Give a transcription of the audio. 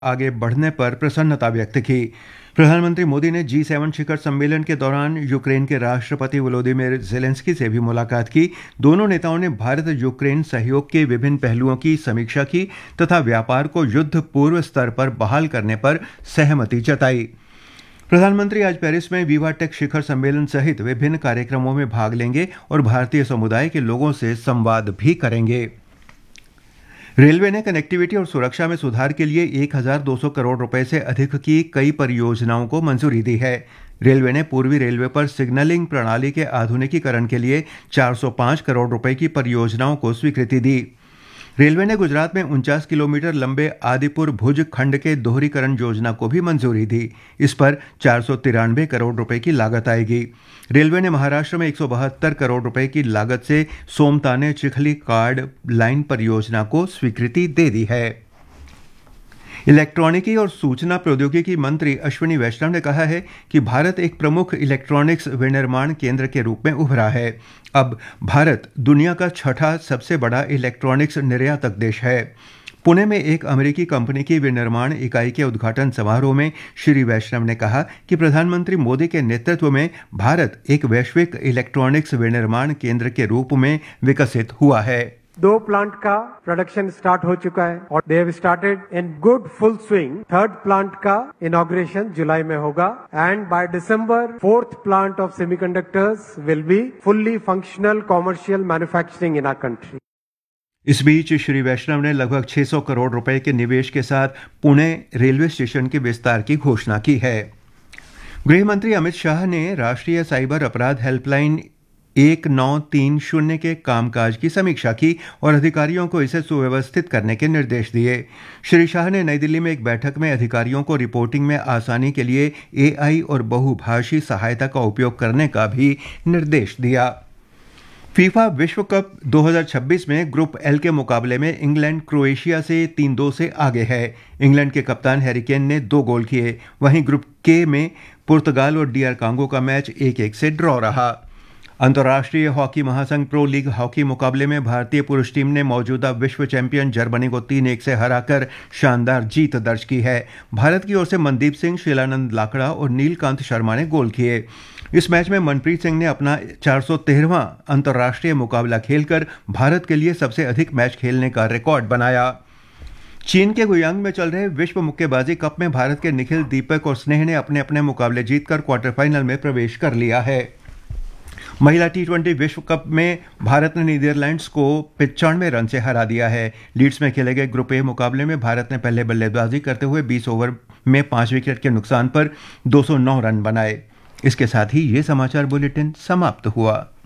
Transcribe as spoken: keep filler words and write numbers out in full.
आगे बढ़ने पर प्रसन्नता व्यक्त की। प्रधानमंत्री मोदी ने जी सेवन शिखर सम्मेलन के दौरान यूक्रेन के राष्ट्रपति वोलोदिमीर ज़ेलेंस्की से भी मुलाकात की। दोनों नेताओं ने भारत यूक्रेन सहयोग के विभिन्न पहलुओं की समीक्षा की तथा व्यापार को युद्ध पूर्व स्तर पर बहाल करने पर सहमति जताई। प्रधानमंत्री आज पेरिस में विवा टेक शिखर सम्मेलन सहित विभिन्न कार्यक्रमों में भाग लेंगे और भारतीय समुदाय के लोगों से संवाद भी करेंगे। रेलवे ने कनेक्टिविटी और सुरक्षा में सुधार के लिए एक हज़ार दो सौ करोड़ रुपए से अधिक की कई परियोजनाओं को मंजूरी दी है। रेलवे ने पूर्वी रेलवे पर सिग्नलिंग प्रणाली के आधुनिकीकरण के लिए चार सौ पाँच करोड़ रुपए की परियोजनाओं को स्वीकृति दी। रेलवे ने गुजरात में उनचास किलोमीटर लंबे आदिपुर भुज खंड के दोहरीकरण योजना को भी मंजूरी दी। इस पर चार सौ तिरानवे करोड़ रुपए की लागत आएगी। रेलवे ने महाराष्ट्र में एक सौ बहत्तर करोड़ रुपए की लागत से सोमताने चिखली कार्ड लाइन परियोजना को स्वीकृति दे दी है। इलेक्ट्रॉनिकी और सूचना प्रौद्योगिकी मंत्री अश्विनी वैष्णव ने कहा है कि भारत एक प्रमुख इलेक्ट्रॉनिक्स विनिर्माण केंद्र के रूप में उभरा है। अब भारत दुनिया का छठा सबसे बड़ा इलेक्ट्रॉनिक्स निर्यातक देश है। पुणे में एक अमेरिकी कंपनी की विनिर्माण इकाई के उद्घाटन समारोह में श्री वैष्णव ने कहा कि प्रधानमंत्री मोदी के नेतृत्व में भारत एक वैश्विक इलेक्ट्रॉनिक्स विनिर्माण केंद्र के रूप में विकसित हुआ है। दो प्लांट का प्रोडक्शन स्टार्ट हो चुका है और they have started in good full swing. Third plant का इनॉग्रेशन जुलाई में होगा and by December fourth plant of semiconductors will be fully functional commercial manufacturing in our country. इस बीच श्री वैष्णव ने लगभग छह सौ करोड़ रुपए के निवेश के साथ पुणे रेलवे स्टेशन के विस्तार की घोषणा की है। गृह मंत्री अमित शाह ने राष्ट्रीय साइबर अपराध हेल्पलाइन एक नौ तीन शून्य के कामकाज की समीक्षा की और अधिकारियों को इसे सुव्यवस्थित करने के निर्देश दिए। श्री शाह ने नई दिल्ली में एक बैठक में अधिकारियों को रिपोर्टिंग में आसानी के लिए एआई और बहुभाषी सहायता का उपयोग करने का भी निर्देश दिया। फीफा विश्व कप दो हज़ार छब्बीस में ग्रुप एल के मुकाबले में इंग्लैंड क्रोएशिया से तीन दो से आगे है। इंग्लैंड के कप्तान हैरी केन ने दो गोल किए। वहीं ग्रुप के में पुर्तगाल और डीआर कांगो का मैच एक एक से ड्रॉ रहा। अंतर्राष्ट्रीय हॉकी महासंघ प्रो लीग हॉकी मुकाबले में भारतीय पुरुष टीम ने मौजूदा विश्व चैंपियन जर्मनी को तीन एक से हराकर शानदार जीत दर्ज की है। भारत की ओर से मनदीप सिंह, शीलानंद लाकड़ा और नीलकांत शर्मा ने गोल किए। इस मैच में मनप्रीत सिंह ने अपना चार सौ तेरहवां अंतर्राष्ट्रीय मुकाबला खेलकर भारत के लिए सबसे अधिक मैच खेलने का रिकॉर्ड बनाया। चीन के गुयांग में चल रहे विश्व मुक्केबाजी कप में भारत के निखिल, दीपक और स्नेह ने अपने अपने मुकाबले जीतकर क्वार्टर फाइनल में प्रवेश कर लिया है। महिला टी ट्वेंटी विश्व कप में भारत ने नीदरलैंड्स को पचानवे रन से हरा दिया है। लीड्स में खेले गए ग्रुप ए मुकाबले में भारत ने पहले बल्लेबाजी करते हुए बीस ओवर में पांच विकेट के नुकसान पर दो सौ नौ रन बनाए। इसके साथ ही ये समाचार बुलेटिन समाप्त हुआ।